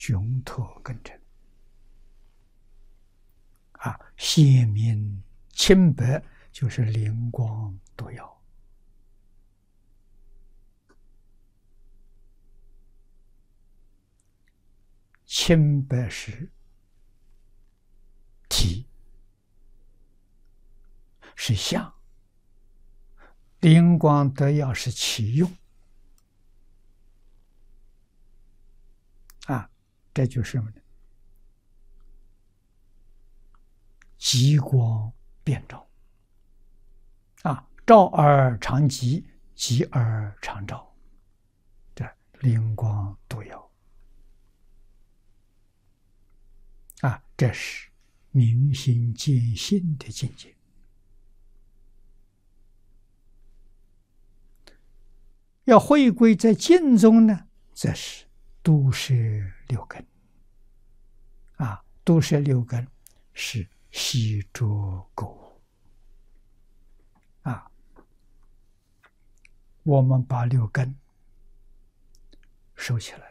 窘脱根尘鲜明清白，就是灵光独耀。清白是体，是相；灵光独耀是其用。这就是什么呢？极光遍照照而常极，极而常照，这灵光独耀这是明心见性的境界。要回归在净中呢，则是都摄六根都摄六根是习着购物我们把六根收起来，